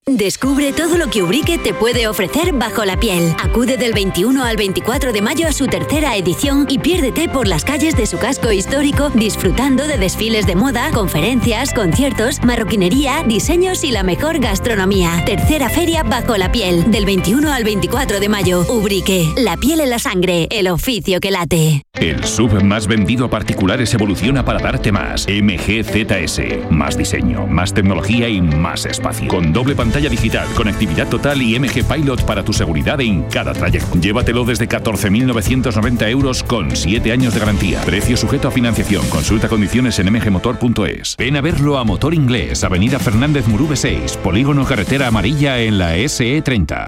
Descubre todo lo que Ubrique te puede ofrecer bajo la piel. Acude del 21 al 24 de mayo a su tercera edición y piérdete por las calles de su casco histórico disfrutando de desfiles de moda, conferencias, conciertos, marroquinería, diseños y la mejor gastronomía. Tercera feria bajo la piel, del 21 al 24 de mayo. Ubrique, la piel en la sangre, el oficio que late. El SUV más vendido a particulares evoluciona para darte más. MG ZS. Más diseño, más tecnología y más espacio. Con doble pantalla digital, conectividad total y MG Pilot para tu seguridad en cada trayecto. Llévatelo desde 14.990 euros con 7 años de garantía. Precio sujeto a financiación. Consulta condiciones en mgmotor.es. Ven a verlo a Motor Inglés, Avenida Fernández Murube 6, Polígono Carretera Amarilla en la SE30.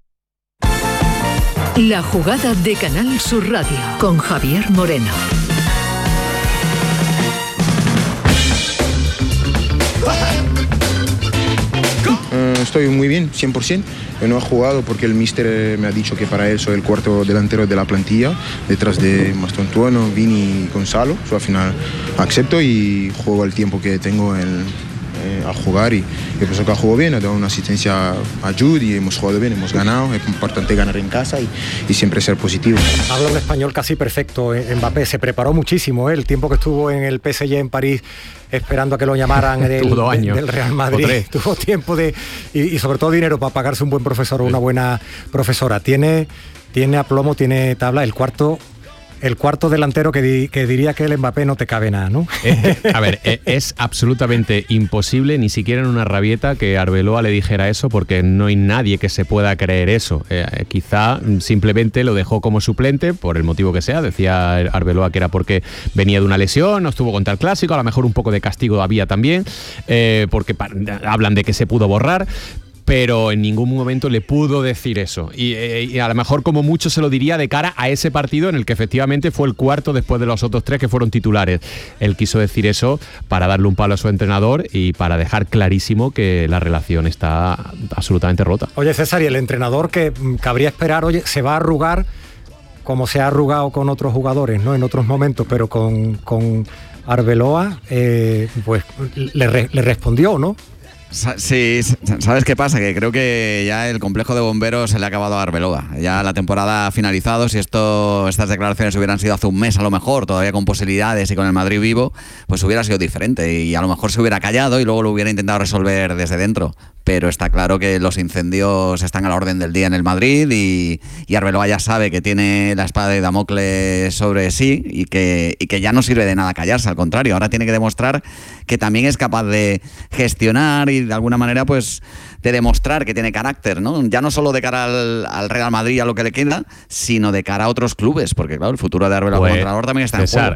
La jugada de Canal Sur Radio con Javier Moreno. Estoy muy bien, 100%. Yo no he jugado porque el míster me ha dicho que para él soy el cuarto delantero de la plantilla, detrás de Mastontuono, Vini y Gonzalo. Al final acepto y juego el tiempo que tengo a jugar y pienso que ha jugado bien, ha dado una asistencia a Jude y hemos jugado bien, hemos ganado. Es importante ganar en casa y siempre ser positivo. Habla un español casi perfecto. Mbappé se preparó muchísimo, el tiempo que estuvo en el PSG en París esperando a que lo llamaran del Real Madrid. Tuvo tiempo y sobre todo dinero para pagarse un buen profesor o una buena profesora. Tiene aplomo, tiene tabla. El cuarto delantero que diría que el Mbappé no te cabe nada, ¿no? A ver, es absolutamente imposible, ni siquiera en una rabieta, que Arbeloa le dijera eso, porque no hay nadie que se pueda creer eso. Quizá simplemente lo dejó como suplente, por el motivo que sea. Decía Arbeloa que era porque venía de una lesión, no estuvo contra el Clásico, a lo mejor un poco de castigo había también, porque hablan de que se pudo borrar, pero en ningún momento le pudo decir eso. Y a lo mejor como mucho se lo diría de cara a ese partido en el que efectivamente fue el cuarto después de los otros 3 que fueron titulares. Él quiso decir eso para darle un palo a su entrenador y para dejar clarísimo que la relación está absolutamente rota. Oye, César, y el entrenador que cabría esperar, se va a arrugar como se ha arrugado con otros jugadores, ¿no? En otros momentos, pero con Arbeloa, pues le respondió, ¿no? Sí, ¿sabes qué pasa? Que creo que ya el complejo de bomberos se le ha acabado a Arbeloa. Ya la temporada ha finalizado. Si estas declaraciones hubieran sido hace un mes a lo mejor, todavía con posibilidades y con el Madrid vivo, pues hubiera sido diferente y a lo mejor se hubiera callado y luego lo hubiera intentado resolver desde dentro. Pero está claro que los incendios están a la orden del día en el Madrid y Arbeloa ya sabe que tiene la espada de Damocles sobre sí y que ya no sirve de nada callarse, al contrario, ahora tiene que demostrar que también es capaz de gestionar y de alguna manera pues de demostrar que tiene carácter, ¿no? Ya no solo de cara al Real Madrid y a lo que le queda, sino de cara a otros clubes, porque claro, el futuro de Arbeloa como entrenador también está en juego.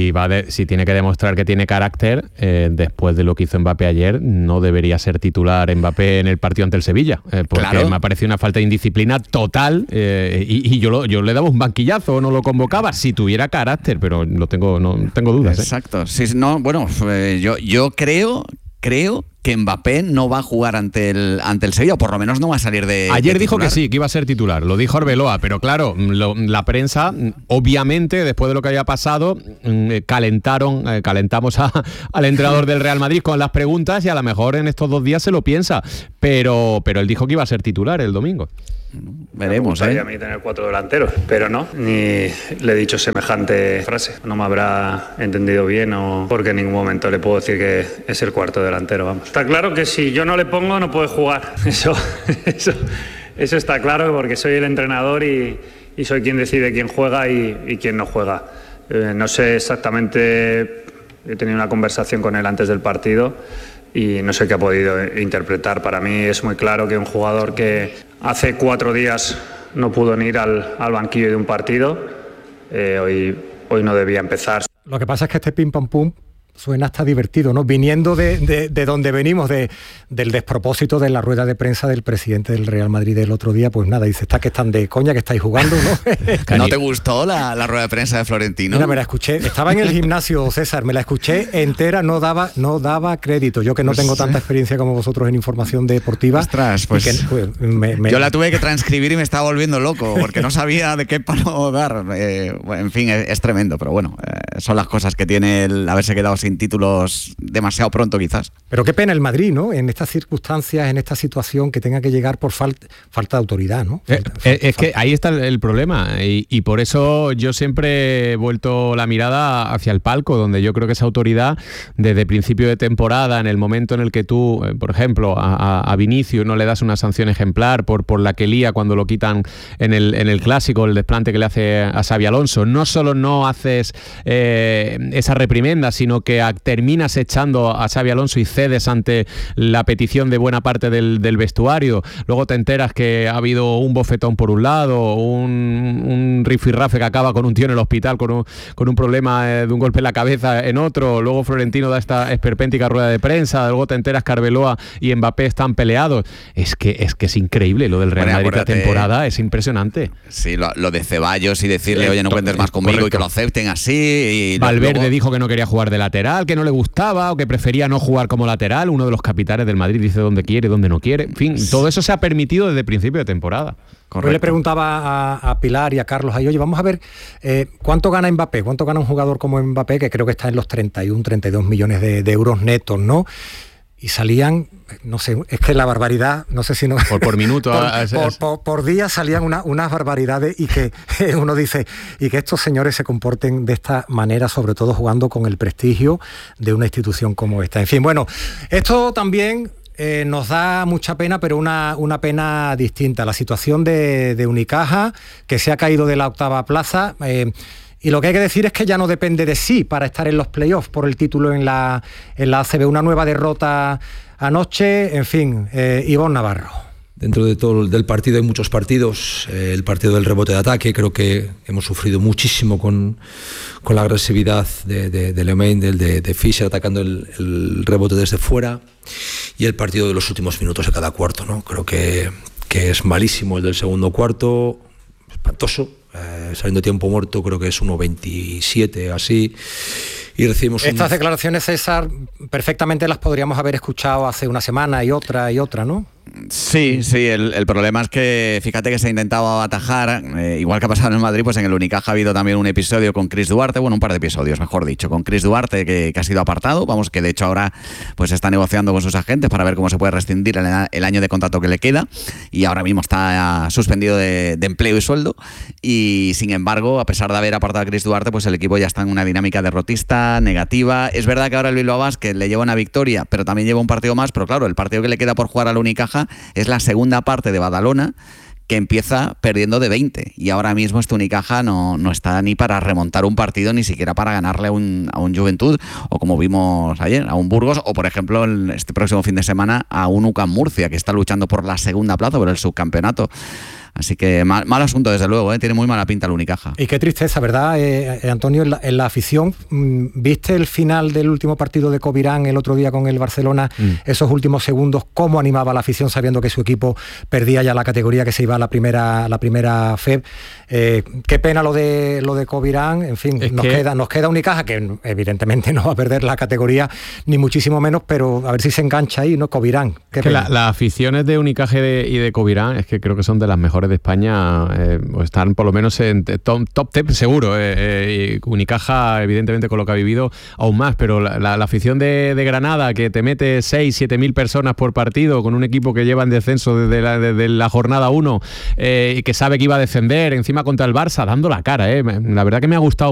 Si tiene que demostrar que tiene carácter, después de lo que hizo Mbappé ayer, no debería ser titular Mbappé en el partido ante el Sevilla, porque claro, me ha parecido una falta de indisciplina total, y yo le daba un banquillazo, no lo convocaba si tuviera carácter, pero no tengo dudas. Exacto. Sí, no, bueno, yo creo que Mbappé no va a jugar ante el Sevilla, o por lo menos no va a salir de Ayer dijo titular. que sí, que iba a ser titular, lo dijo Arbeloa, pero claro, la prensa, obviamente, después de lo que había pasado, calentamos al entrenador del Real Madrid con las preguntas y a lo mejor en estos 2 días se lo piensa, pero él dijo que iba a ser titular el domingo. Veremos, Me gustaría a mí tener 4 delanteros, pero no, ni le he dicho semejante frase. No me habrá entendido bien o porque en ningún momento le puedo decir que es el cuarto delantero, vamos. Está claro que si yo no le pongo no puede jugar, eso está claro porque soy el entrenador y soy quien decide quién juega y quién no juega. No sé exactamente, he tenido una conversación con él antes del partido y no sé qué ha podido interpretar. Para mí es muy claro que un jugador que hace 4 días no pudo ni ir al banquillo de un partido, hoy no debía empezar. Lo que pasa es que este pim pam pum suena hasta divertido, ¿no? Viniendo de donde venimos, del despropósito de la rueda de prensa del presidente del Real Madrid el otro día, pues nada, dice, está que están de coña, que estáis jugando, ¿no? ¿No te gustó la rueda de prensa de Florentino? Mira, me la escuché, estaba en el gimnasio, César, me la escuché entera, no daba crédito. Yo que no tengo tanta experiencia como vosotros en información deportiva. Ostras, pues yo la tuve que transcribir y me estaba volviendo loco, porque no sabía de qué palo dar. En fin, es tremendo, pero bueno, son las cosas que tiene el haberse quedado sin sin títulos demasiado pronto quizás. Pero qué pena el Madrid, ¿no? En estas circunstancias, en esta situación, que tenga que llegar por falta de autoridad, ¿no? Es que ahí está el problema y por eso yo siempre he vuelto la mirada hacia el palco, donde yo creo que esa autoridad desde principio de temporada, en el momento en el que tú, por ejemplo, a Vinicius no le das una sanción ejemplar por la que lía cuando lo quitan en el Clásico, el desplante que le hace a Xabi Alonso, no solo no haces esa reprimenda, sino que terminas echando a Xabi Alonso y cedes ante la petición de buena parte del vestuario. Luego te enteras que ha habido un bofetón por un lado, un rifirrafe que acaba con un tío en el hospital con un problema de un golpe en la cabeza en otro. Luego Florentino da esta esperpéntica rueda de prensa. Luego te enteras que Arbeloa y Mbappé están peleados. Es que es increíble lo del Real Madrid esta temporada, es impresionante. Sí, lo de Ceballos y decirle, oye, no cuentes más conmigo, correcto, y que lo acepten así. Y Valverde luego dijo que no quería jugar de lateral, que no le gustaba o que prefería no jugar como lateral. Uno de los capitanes del Madrid dice dónde quiere, dónde no quiere. En fin, todo eso se ha permitido desde el principio de temporada. Yo le preguntaba a Pilar y a Carlos ahí, oye, vamos a ver cuánto gana Mbappé, cuánto gana un jugador como Mbappé, que creo que está en los 32 millones de euros netos, ¿no? Y salían, no sé, es que la barbaridad, no sé si no... Por minuto. por día salían unas barbaridades y que uno dice, y que estos señores se comporten de esta manera, sobre todo jugando con el prestigio de una institución como esta. En fin, bueno, esto también... nos da mucha pena, pero una pena distinta. La situación de Unicaja, que se ha caído de la 8ª plaza, y lo que hay que decir es que ya no depende de sí para estar en los playoffs por el título en la ACB. Una nueva derrota anoche, en fin, Ivonne Navarro. Dentro de todo del partido hay muchos partidos. El partido del rebote de ataque, creo que hemos sufrido muchísimo con la agresividad de Lemain, de Fischer atacando el rebote desde fuera, y el partido de los últimos minutos de cada cuarto, ¿no? Creo que es malísimo el del segundo cuarto, espantoso, saliendo tiempo muerto, creo que es 1.27 así. Y recibimos estas declaraciones, César, perfectamente las podríamos haber escuchado hace una semana y otra, ¿no? Sí, el problema es que fíjate que se ha intentado atajar, igual que ha pasado en el Madrid, pues en el Unicaja ha habido también un episodio con Chris Duarte, bueno, un par de episodios, mejor dicho, con Chris Duarte que ha sido apartado, vamos, que de hecho ahora pues está negociando con sus agentes para ver cómo se puede rescindir el año de contrato que le queda, y ahora mismo está suspendido de empleo y sueldo, y sin embargo, a pesar de haber apartado a Chris Duarte, pues el equipo ya está en una dinámica derrotista, negativa. Es verdad que ahora el Bilbao Basket le lleva una victoria, pero también lleva un partido más, pero claro, el partido que le queda por jugar al Unicaja es la segunda parte de Badalona, que empieza perdiendo de 20, y ahora mismo este Unicaja no está ni para remontar un partido, ni siquiera para ganarle a un Juventud, o como vimos ayer, a un Burgos, o por ejemplo este próximo fin de semana a un UCAM Murcia, que está luchando por la segunda plaza, por el subcampeonato. Así que mal asunto, desde luego, tiene muy mala pinta el Unicaja. Y qué tristeza, ¿verdad, Antonio? En la afición, ¿viste el final del último partido de Covirán el otro día con el Barcelona? Esos últimos segundos, ¿cómo animaba la afición sabiendo que su equipo perdía ya la categoría, que se iba a la primera FEB? Qué pena lo de Covirán. En fin, nos queda Unicaja, que evidentemente no va a perder la categoría, ni muchísimo menos, pero a ver si se engancha ahí, ¿no? Covirán. Las aficiones de Unicaja y de Covirán es que creo que son de las mejores de España, están por lo menos en top 10 seguro. Unicaja, evidentemente, con lo que ha vivido, aún más, pero la afición de Granada, que te mete 6-7 mil personas por partido, con un equipo que lleva en descenso desde la jornada 1, y que sabe que iba a descender, encima contra el Barça, dando la cara. La verdad que me ha gustado